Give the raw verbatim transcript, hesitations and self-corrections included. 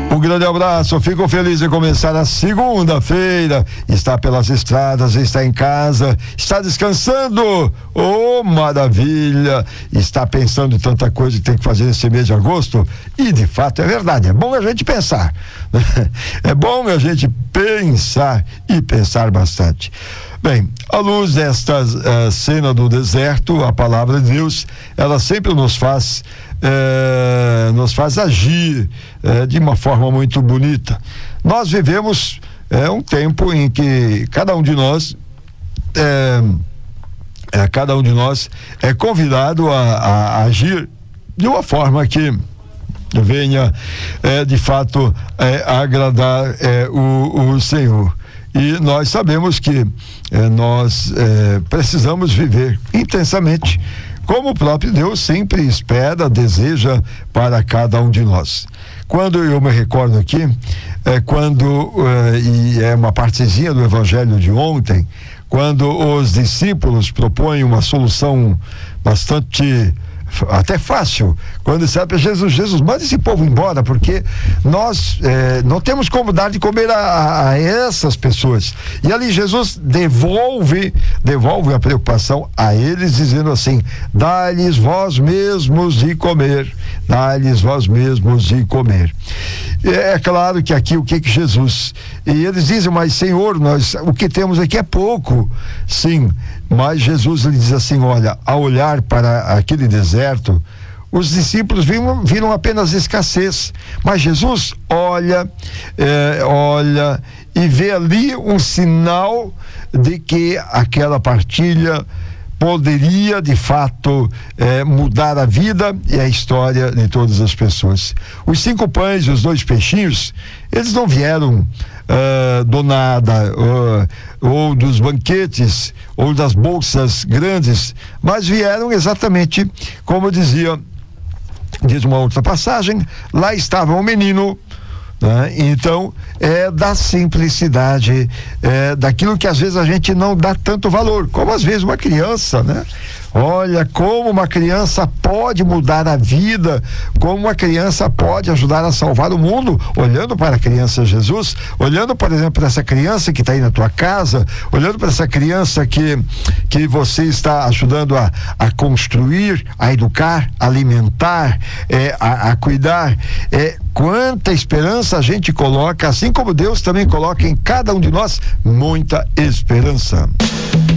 Um grande abraço, fico feliz de começar a segunda-feira, está pelas estradas, está em casa, está descansando, oh maravilha, está pensando em tanta coisa que tem que fazer nesse mês de agosto, e de fato é verdade, é bom a gente pensar, é bom a gente pensar e pensar bastante. Bem, à luz desta uh, cena do deserto, a palavra de Deus, ela sempre nos faz uh, nos faz agir uh, de uma forma muito bonita. Nós vivemos uh, um tempo em que cada um de nós uh, uh, cada um de nós é convidado a, a agir de uma forma que venha uh, de fato uh, agradar uh, o, o Senhor. E nós sabemos que eh, nós eh, precisamos viver intensamente, como o próprio Deus sempre espera, deseja para cada um de nós. Quando eu me recordo aqui, é quando, eh, e é uma partezinha do evangelho de ontem, quando os discípulos propõem uma solução bastante até fácil, quando disseram para Jesus, Jesus, manda esse povo embora, porque nós eh, não temos como dar de comer a, a essas pessoas. E ali Jesus devolve, devolve a preocupação a eles, dizendo assim, dá-lhes vós mesmos de comer, dá-lhes vós mesmos de comer. É, é claro que aqui o que que Jesus, e eles dizem, mas Senhor, nós, o que temos aqui é pouco, sim, mas Jesus lhe diz assim, olha, ao olhar para aquele deserto, os discípulos viram, viram apenas escassez, mas Jesus olha, é, olha e vê ali um sinal de que aquela partilha poderia de fato eh, mudar a vida e a história de todas as pessoas. Os cinco pães e os dois peixinhos, eles não vieram uh, do nada, uh, ou dos banquetes, ou das bolsas grandes, mas vieram exatamente como dizia, diz uma outra passagem, lá estava um menino. Né? Então, é da simplicidade, é daquilo que às vezes a gente não dá tanto valor, como às vezes uma criança, né? Olha como uma criança pode mudar a vida, como uma criança pode ajudar a salvar o mundo, olhando para a criança Jesus, olhando, por exemplo, para essa criança que está aí na tua casa, olhando para essa criança que, que você está ajudando a, a construir, a educar, a alimentar, é, a, a cuidar, é, quanta esperança a gente coloca, assim como Deus também coloca em cada um de nós muita esperança.